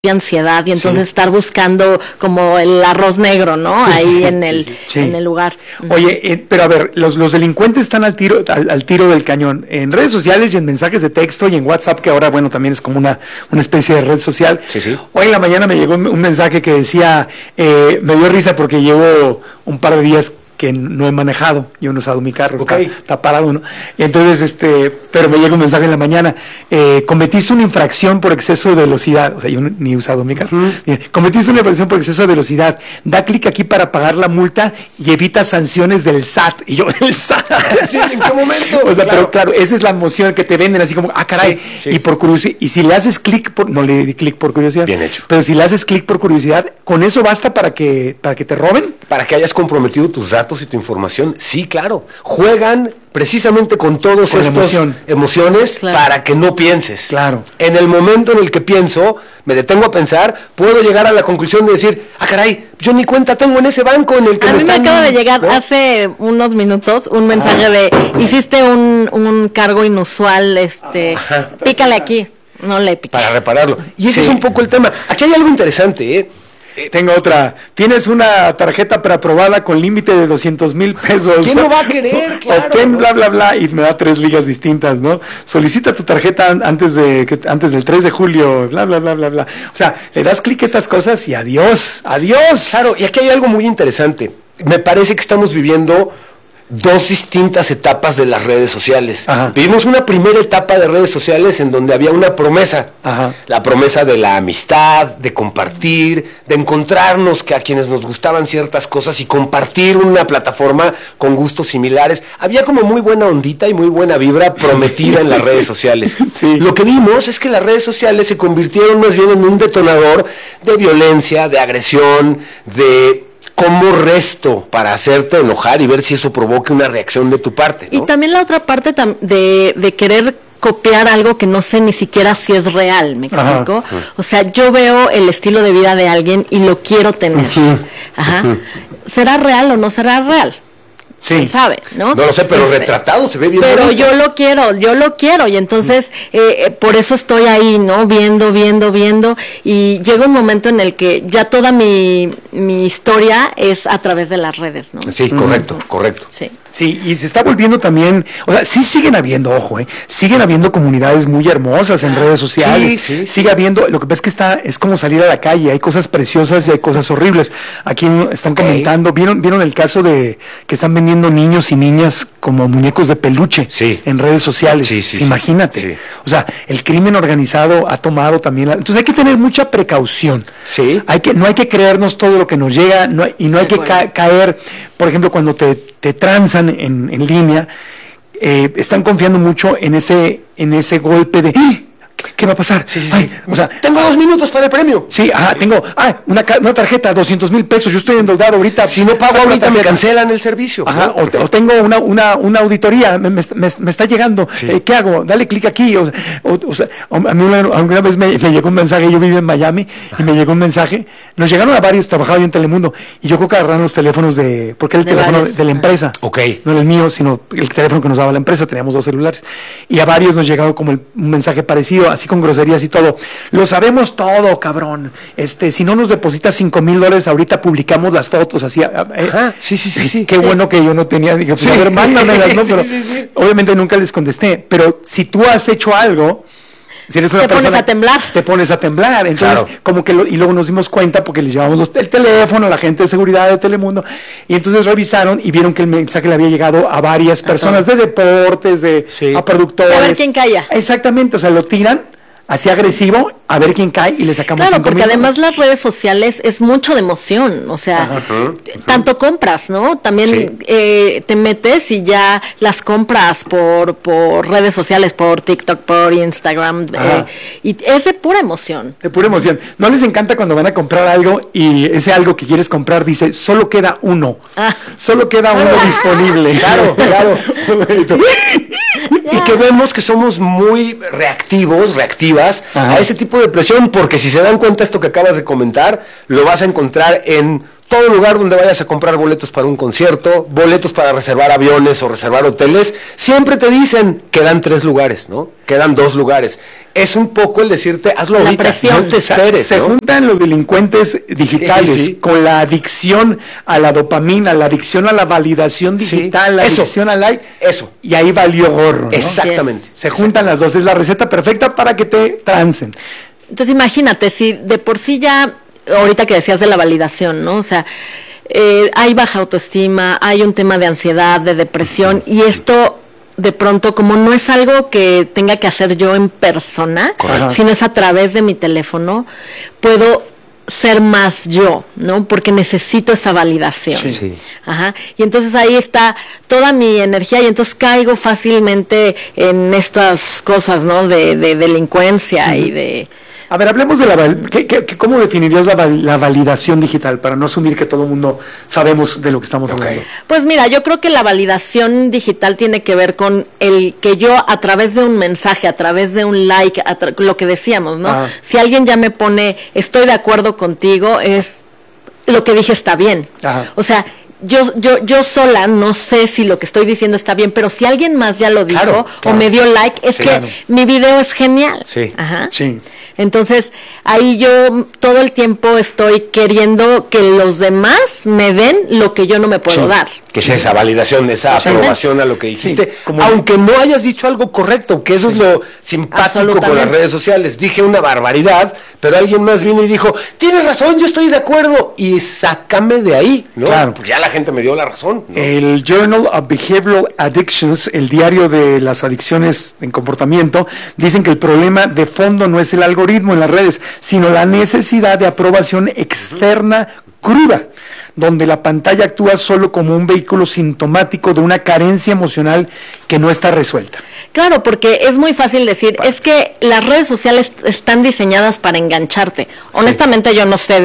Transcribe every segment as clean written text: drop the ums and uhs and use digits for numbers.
ansiedad y entonces estar buscando como el arroz negro, ¿no? Ahí en el lugar. Oye, pero a ver, los delincuentes están al tiro del cañón, en redes sociales y en mensajes de texto y en WhatsApp, que ahora, bueno, también es como una especie de red social. Sí. Hoy en la mañana me llegó un mensaje que decía, me dio risa porque llevo un par de días que no he manejado, yo no he usado mi carro, está parado, ¿no? Y entonces, pero me llega un mensaje en la mañana, cometiste una infracción por exceso de velocidad, o sea, yo ni he usado mi carro, cometiste una infracción por exceso de velocidad, da clic aquí para pagar la multa y evita sanciones del SAT, y yo, ¿el SAT? Sí, ¿en qué momento? O sea, pero claro, esa es la emoción que te venden, así como, caray, y por curiosidad, y si le haces clic, no le di clic por curiosidad, bien hecho, pero si le haces clic por curiosidad, ¿con eso basta para que te roben? Para que hayas comprometido tus datos y tu información, sí, claro. Juegan precisamente con todas estas emociones para que no pienses. Claro. En el momento en el que pienso, me detengo a pensar, puedo llegar a la conclusión de decir, caray, yo ni cuenta tengo en ese banco en el que a mí me acaba de llegar, ¿no? Hace unos minutos un mensaje de, hiciste un cargo inusual, pícale aquí. No le piqué. Para repararlo. Y ese es un poco el tema. Aquí hay algo interesante, tengo otra. Tienes una tarjeta preaprobada con límite de 200,000 pesos. ¿Quién lo va a querer? Claro. Obtén bla, bla, bla, y me da 3 ligas distintas, ¿no? Solicita tu tarjeta antes del 3 de julio, bla, bla, bla, bla, bla. O sea, le das clic a estas cosas y adiós. Claro, y aquí hay algo muy interesante. Me parece que estamos viviendo dos distintas etapas de las redes sociales. Ajá. Vivimos una primera etapa de redes sociales en donde había una promesa. Ajá. La promesa de la amistad, de compartir, de encontrarnos a quienes nos gustaban ciertas cosas y compartir una plataforma con gustos similares. Había como muy buena ondita y muy buena vibra prometida en las redes sociales. Sí. Lo que vimos es que las redes sociales se convirtieron más bien en un detonador de violencia, de agresión, de cómo resto para hacerte enojar y ver si eso provoca una reacción de tu parte, ¿no? Y también la otra parte de querer copiar algo que no sé ni siquiera si es real, ¿me explico? Ajá. O sea, yo veo el estilo de vida de alguien y lo quiero tener. Ajá. ¿Será real o no será real? Sí. ¿Quién sabe, no? No lo sé, pero retratado se ve bien. Pero bonito. yo lo quiero y entonces por eso estoy ahí, ¿no? Viendo y llega un momento en el que ya toda mi historia es a través de las redes, ¿no? Sí, correcto. Sí, y se está volviendo también, o sea, sí siguen habiendo, siguen habiendo comunidades muy hermosas en redes sociales, sigue habiendo, lo que pasa es que es como salir a la calle, hay cosas preciosas y hay cosas horribles. Aquí están comentando, ¿vieron el caso de que están vendiendo niños y niñas como muñecos de peluche en redes sociales? Imagínate. Sí. O sea, el crimen organizado ha tomado también, entonces hay que tener mucha precaución. Sí. No hay que creernos todo lo que nos llega, no hay que caer, por ejemplo, cuando te transan en línea, están confiando mucho en ese golpe de ¿qué va a pasar? O sea, tengo 2 minutos para el premio. Sí, tengo una tarjeta, 200,000 pesos, yo estoy endeudado ahorita. Si no pago ahorita me cancelan el servicio. O tengo una auditoría, me está llegando. ¿Qué hago? Dale clic aquí. O sea, a mí alguna vez me llegó un mensaje, yo vivo en Miami, y me llegó un mensaje. Nos llegaron a varios, trabajaba yo en Telemundo, y yo creo que agarraron los teléfonos porque era el teléfono de la empresa. No era el mío, sino el teléfono que nos daba la empresa, teníamos 2 celulares. Y a varios nos llegaba como un mensaje parecido, así con groserías y todo. Lo sabemos todo, cabrón. Si no nos depositas $5,000 ahorita publicamos las fotos así. Sí. Qué bueno que yo no tenía. Dije, pues a ver, mándamelas, ¿no? Pero obviamente nunca les contesté. Pero si tú has hecho algo, si eres una persona, te pones a temblar. Entonces, como que y luego nos dimos cuenta porque les llevamos el teléfono a la gente de seguridad de Telemundo, y entonces revisaron y vieron que el mensaje le había llegado a varias personas de deportes, a productores. A ver quién calla. Exactamente, o sea, lo tiran así agresivo, a ver quién cae y le sacamos $5,000. Claro, porque además las redes sociales es mucho de emoción, o sea, tanto compras, ¿no? También te metes y ya las compras por redes sociales, por TikTok, por Instagram, y es de pura emoción. De pura emoción. ¿No les encanta cuando van a comprar algo y ese algo que quieres comprar dice, solo queda uno? Solo queda uno disponible. Claro. Y que vemos que somos muy reactivas a ese tipo de presión, porque si se dan cuenta esto que acabas de comentar, lo vas a encontrar en todo lugar donde vayas a comprar boletos para un concierto, boletos para reservar aviones o reservar hoteles, siempre te dicen, quedan 3 lugares, ¿no? Quedan 2 lugares. Es un poco el decirte, hazlo la ahorita, presión. no te esperes, Se juntan los delincuentes digitales con la adicción a la dopamina, la adicción a la validación digital, la adicción al like. Eso. Y ahí valió gorro, ¿no? Exactamente. Se juntan las dos, es la receta perfecta para que te transen. Entonces imagínate, si de por sí ya, ahorita que decías de la validación, ¿no? O sea, hay baja autoestima, hay un tema de ansiedad, de depresión, y esto de pronto, como no es algo que tenga que hacer yo en persona, sino es a través de mi teléfono, puedo ser más yo, ¿no? Porque necesito esa validación. Sí. Ajá. Y entonces ahí está toda mi energía y entonces caigo fácilmente en estas cosas, ¿no? De delincuencia y de... A ver, hablemos de ¿cómo definirías la validación digital? Para no asumir que todo el mundo sabemos de lo que estamos hablando. Pues mira, yo creo que la validación digital tiene que ver con el que yo a través de un mensaje, a través de un like, lo que decíamos, ¿no? Ajá. Si alguien ya me pone, estoy de acuerdo contigo, es lo que dije está bien. Ajá. O sea, yo sola no sé si lo que estoy diciendo está bien, pero si alguien más ya lo dijo o me dio like, es que mi video es genial. Sí. Ajá. Sí. Entonces, ahí yo todo el tiempo estoy queriendo que los demás me den lo que yo no me puedo dar. Que sea esa validación, esa aprobación a lo que dijiste, aunque no hayas dicho algo correcto, que eso es lo simpático con las redes sociales. Dije una barbaridad, pero alguien más vino y dijo, tienes razón, yo estoy de acuerdo, y sácame de ahí, ¿no? Claro. Pues ya la gente me dio la razón, ¿no? El Journal of Behavioral Addictions, el diario de las adicciones en comportamiento, dicen que el problema de fondo no es el algoritmo en las redes, sino la necesidad de aprobación externa cruda, donde la pantalla actúa solo como un vehículo sintomático de una carencia emocional que no está resuelta. Claro, porque es muy fácil decir, es que las redes sociales están diseñadas para engancharte. Honestamente yo no sé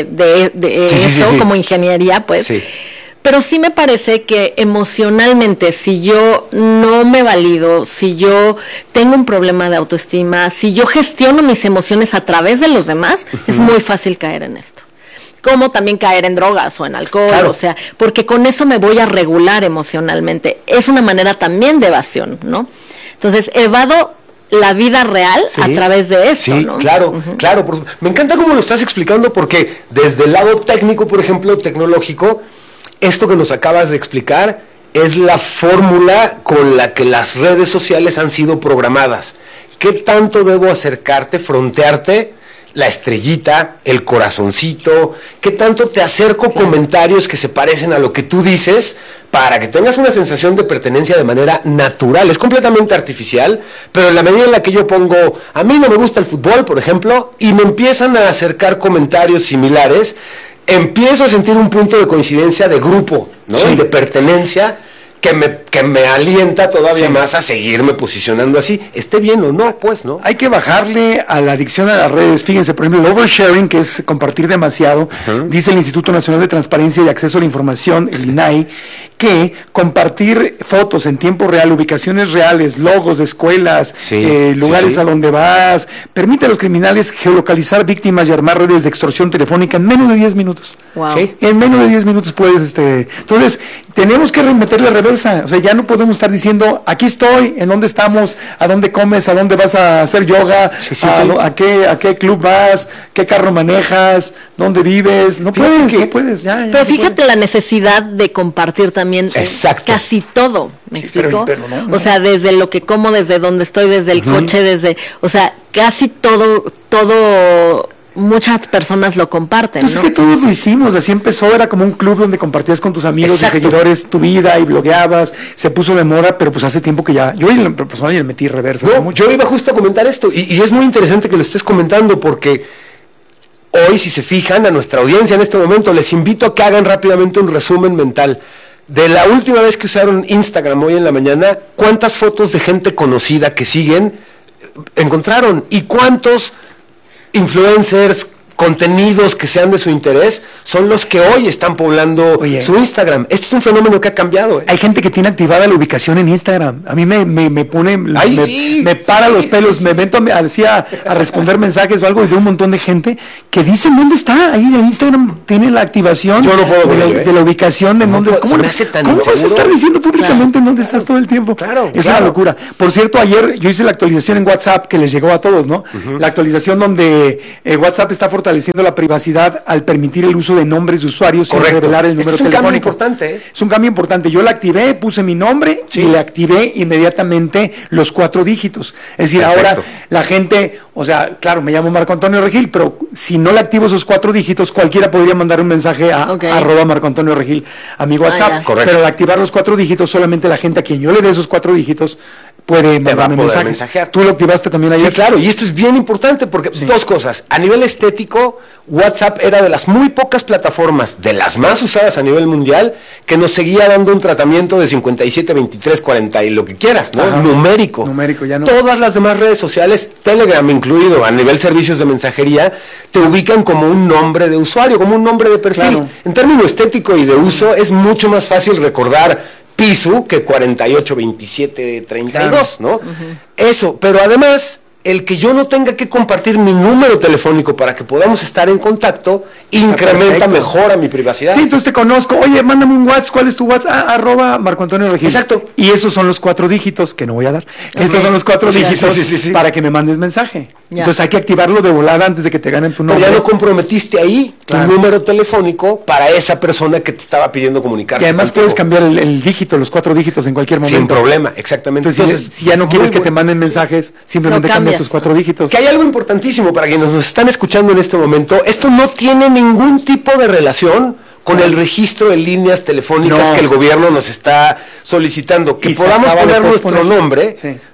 de eso como ingeniería, pues. Sí. Pero sí me parece que emocionalmente, si yo no me valido, si yo tengo un problema de autoestima, si yo gestiono mis emociones a través de los demás, es muy fácil caer en esto. Como también caer en drogas o en alcohol, o sea, porque con eso me voy a regular emocionalmente. Es una manera también de evasión, ¿no? Entonces, evado la vida real a través de esto, ¿no? Claro, claro. Me encanta cómo lo estás explicando, porque desde el lado técnico, por ejemplo, tecnológico, esto que nos acabas de explicar es la fórmula con la que las redes sociales han sido programadas. ¿Qué tanto debo acercarte, frontearte? La estrellita, el corazoncito, ¿qué tanto te acerco comentarios que se parecen a lo que tú dices para que tengas una sensación de pertenencia de manera natural? Es completamente artificial, pero en la medida en la que yo pongo, a mí no me gusta el fútbol, por ejemplo, y me empiezan a acercar comentarios similares, empiezo a sentir un punto de coincidencia de grupo, ¿no? Y de pertenencia, que me alienta todavía más a seguirme posicionando así, esté bien o no, pues, ¿no? Hay que bajarle a la adicción a las redes. Fíjense, por ejemplo, el oversharing, que es compartir demasiado, dice el Instituto Nacional de Transparencia y Acceso a la Información, el INAI, que compartir fotos en tiempo real, ubicaciones reales, logos de escuelas, lugares a donde vas, permite a los criminales geolocalizar víctimas y armar redes de extorsión telefónica en menos de 10 minutos. Wow. En menos de 10 minutos puedes, entonces, tenemos que meterle reversa. O sea, ya no podemos estar diciendo, aquí estoy, en dónde estamos, a dónde comes, a dónde vas a hacer yoga, a qué club vas, qué carro manejas, dónde vives. No puedes. Ya pero fíjate la necesidad de compartir también casi todo, ¿me explico? Pero no. O sea, desde lo que como, desde donde estoy, desde el coche, o sea, casi todo muchas personas lo comparten, pues, ¿no? Es que todos lo hicimos, así empezó, era como un club donde compartías con tus amigos y seguidores tu vida y blogueabas, se puso de moda, pero pues hace tiempo que ya, yo personalmente le metí reversa. No, yo iba justo a comentar esto, y es muy interesante que lo estés comentando, porque hoy, si se fijan, a nuestra audiencia en este momento, les invito a que hagan rápidamente un resumen mental. De la última vez que usaron Instagram hoy en la mañana, ¿cuántas fotos de gente conocida que siguen encontraron? ¿Y cuántos influencers, contenidos que sean de su interés son los que hoy están poblando su Instagram. Este es un fenómeno que ha cambiado. Hay gente que tiene activada la ubicación en Instagram. A mí me pone, me para los pelos, me meto a responder mensajes o algo y veo un montón de gente que dicen dónde está. Ahí en Instagram tiene la activación de la ubicación de dónde. ¿Cómo vas a estar diciendo públicamente en dónde estás todo el tiempo? Es una locura. Por cierto, ayer yo hice la actualización en WhatsApp que les llegó a todos, ¿no? La actualización donde WhatsApp está fortaleciendo la privacidad al permitir el uso de nombres de usuarios sin revelar el número telefónico. Es un cambio importante. Es un cambio importante. Yo la activé, puse mi nombre y le activé inmediatamente los 4 dígitos. Es decir, ahora la gente, o sea, claro, me llamo Marco Antonio Regil, pero si no le activo esos 4 dígitos, cualquiera podría mandar un mensaje a @Marco Antonio Regil a mi WhatsApp. Pero al activar los 4 dígitos, solamente la gente a quien yo le dé esos 4 dígitos puede mandarme mensajes. ¿Tú lo activaste también ayer? Sí, claro, y esto es bien importante porque dos cosas. A nivel estético, WhatsApp era de las muy pocas plataformas, de las más usadas a nivel mundial, que nos seguía dando un tratamiento de 57, 23, 40 y lo que quieras, ¿no? Numérico. Numérico, ya no. Todas las demás redes sociales, Telegram incluido, a nivel servicios de mensajería, te ubican como un nombre de usuario, como un nombre de perfil. Claro. En términos estético y de uso, es mucho más fácil recordar Pisu que 48, 27, 32, ¿no? Eso, pero además, el que yo no tenga que compartir mi número telefónico para que podamos estar en contacto, incrementa, mejora mi privacidad. Sí, entonces te conozco. Oye, mándame un WhatsApp. ¿Cuál es tu WhatsApp? @Marco Antonio Regil. Exacto. Y esos son los 4 dígitos, que no voy a dar. Estos son los 4 dígitos para que me mandes mensaje. Ya. Entonces hay que activarlo de volada antes de que te ganen tu nombre. Pero ya lo comprometiste ahí, tu número telefónico, para esa persona que te estaba pidiendo comunicarse. Y además puedes cambiar el dígito, los 4 dígitos en cualquier momento. Sin problema, exactamente. Entonces si ya no quieres que te manden mensajes, simplemente cambias sus 4 dígitos. Que hay algo importantísimo para quienes nos están escuchando en este momento. Esto no tiene ningún tipo de relación con el registro de líneas telefónicas que el gobierno nos está solicitando. Que podamos poner nuestro nombre,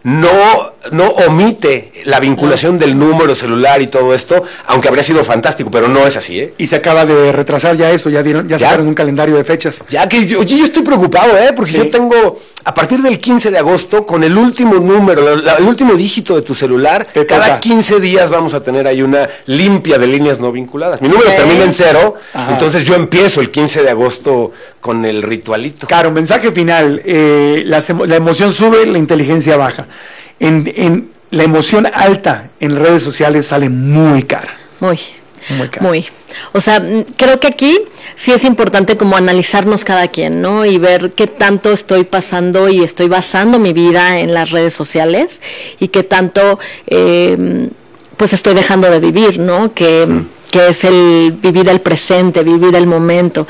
no omite la vinculación del número celular y todo esto, aunque habría sido fantástico, pero no es así, ¿eh? Y se acaba de retrasar ya eso, ya sacaron un calendario de fechas. Ya que yo estoy preocupado, porque yo tengo, a partir del 15 de agosto, con el último número, el último dígito de tu celular, cada 15 días vamos a tener ahí una limpia de líneas no vinculadas. Mi número termina en 0, entonces yo empiezo el 15 de agosto con el ritualito. Claro, mensaje final. La emoción sube, la inteligencia baja. En la emoción alta en redes sociales sale muy cara. Muy cara. O sea, creo que aquí sí es importante como analizarnos cada quien, ¿no? Y ver qué tanto estoy pasando y estoy basando mi vida en las redes sociales y qué tanto pues estoy dejando de vivir, ¿no? Que es el vivir el presente, vivir el momento.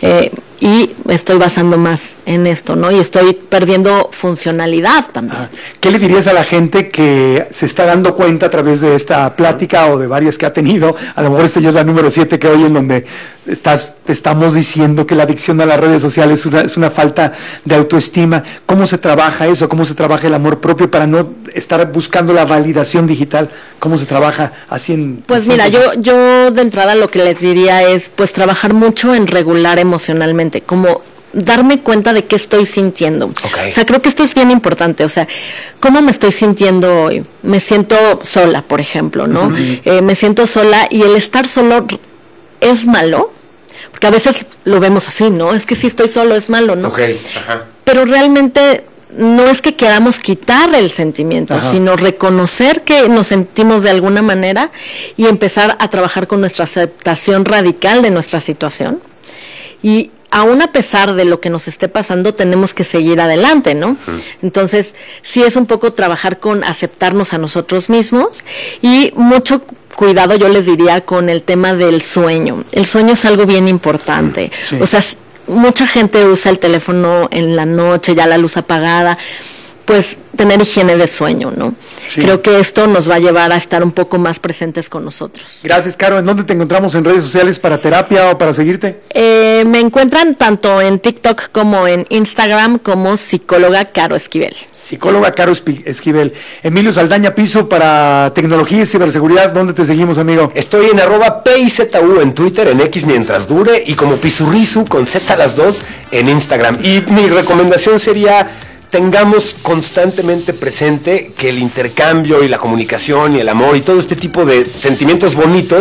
Y estoy basando más en esto, ¿no? Y estoy perdiendo funcionalidad también. ¿Qué le dirías a la gente que se está dando cuenta a través de esta plática o de varias que ha tenido? A lo mejor ya es la número 7 que hoy en donde te estamos diciendo que la adicción a las redes sociales es una falta de autoestima. ¿Cómo se trabaja eso? ¿Cómo se trabaja el amor propio para no estar buscando la validación digital? ¿Cómo se trabaja así en...? Pues mira, yo de entrada lo que les diría es pues trabajar mucho en regular emocionalmente, como darme cuenta de qué estoy sintiendo. O sea, creo que esto es bien importante. O sea, ¿cómo me estoy sintiendo hoy? Me siento sola, por ejemplo, ¿no? Me siento sola y el estar solo es malo, porque a veces lo vemos así, ¿no? Es que si estoy solo es malo, ¿no? Pero realmente no es que queramos quitar el sentimiento, sino reconocer que nos sentimos de alguna manera y empezar a trabajar con nuestra aceptación radical de nuestra situación. Y aún a pesar de lo que nos esté pasando, tenemos que seguir adelante, ¿no? Entonces, sí es un poco trabajar con aceptarnos a nosotros mismos y mucho cuidado, yo les diría, con el tema del sueño. El sueño es algo bien importante. O sea, mucha gente usa el teléfono en la noche, ya la luz apagada, pues tener higiene de sueño, ¿no? Creo que esto nos va a llevar a estar un poco más presentes con nosotros. Gracias, Caro. ¿En dónde te encontramos en redes sociales para terapia o para seguirte? Me encuentran tanto en TikTok como en Instagram como psicóloga Caro Esquivel. Psicóloga Caro Esquivel. Emilio Saldaña Piso para tecnología y ciberseguridad. ¿Dónde te seguimos, amigo? Estoy en @PIZU en Twitter, en X mientras dure, y como Pisurrisu con Z las 2 en Instagram. Y mi recomendación sería: tengamos constantemente presente que el intercambio y la comunicación y el amor y todo este tipo de sentimientos bonitos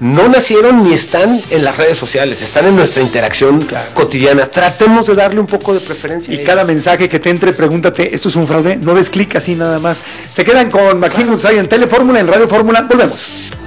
no nacieron ni están en las redes sociales, están en nuestra interacción cotidiana. Tratemos de darle un poco de preferencia. Y cada mensaje que te entre, pregúntate, ¿esto es un fraude? No des clic así nada más. Se quedan con Maxine Goodside en Telefórmula, en Radio Fórmula. Volvemos.